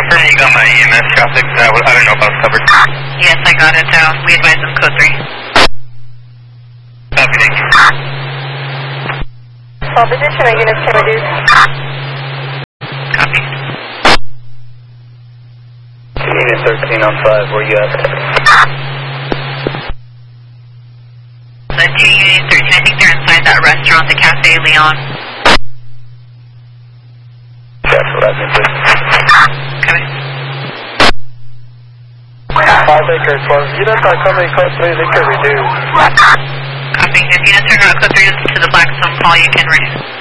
Confirm you got my EMS traffic. I don't know if I was covered. Yes, I got it. We advise them code 3. Copy, thank you. All position, our units can reduce. Copy. Unit 13 on 5, where you at? The 2 Unit 13, I think they're inside that restaurant, the Cafe Leon. That's what I've been doing. Copy. 5 acres, 12 units are coming code 3, they can reduce. Copy. If units are not code 3 to the Blackstone call, you can reduce.